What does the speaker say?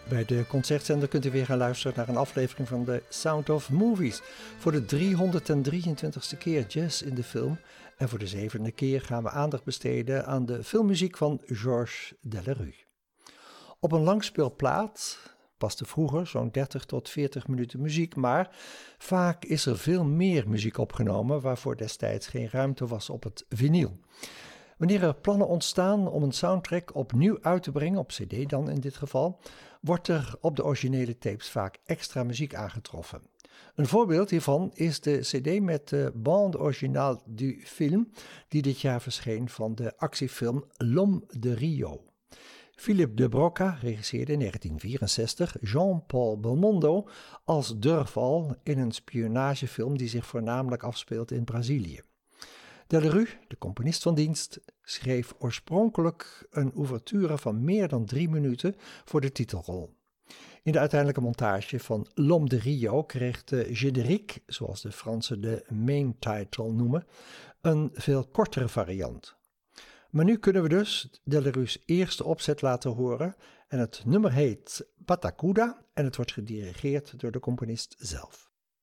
Bij de Concertzender kunt u weer gaan luisteren naar een aflevering van de Sound of Movies. Voor de 323ste keer jazz in de film. En voor de 7e keer gaan we aandacht besteden aan de filmmuziek van Georges Delerue. Op een langspeelplaat paste vroeger zo'n 30 tot 40 minuten muziek, maar vaak is er veel meer muziek opgenomen waarvoor destijds geen ruimte was op het vinyl. Wanneer er plannen ontstaan om een soundtrack opnieuw uit te brengen, op cd dan in dit geval, wordt er op de originele tapes vaak extra muziek aangetroffen. Een voorbeeld hiervan is de cd met de bande originale du film, die dit jaar verscheen van de actiefilm L'Homme de Rio. Philippe de Broca regisseerde in 1964 Jean-Paul Belmondo als Durval in een spionagefilm die zich voornamelijk afspeelt in Brazilië. Delerue, de componist van dienst, schreef oorspronkelijk een ouverture van meer dan 3 minuten voor de titelrol. In de uiteindelijke montage van L'Homme de Rio kreeg de générique, zoals de Fransen de main title noemen, een veel kortere variant. Maar nu kunnen we dus Delerue's eerste opzet laten horen en het nummer heet Patacuda en het wordt gedirigeerd door de componist zelf.